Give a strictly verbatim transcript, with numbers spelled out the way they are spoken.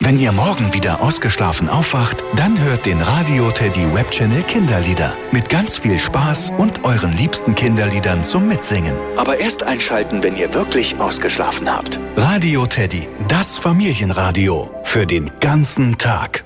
Wenn ihr morgen wieder ausgeschlafen aufwacht, dann hört den Radio Teddy Webchannel Kinderlieder. Mit ganz viel Spaß und euren liebsten Kinderliedern zum Mitsingen. Aber erst einschalten, wenn ihr wirklich ausgeschlafen habt. Radio Teddy, das Familienradio. Für den ganzen Tag.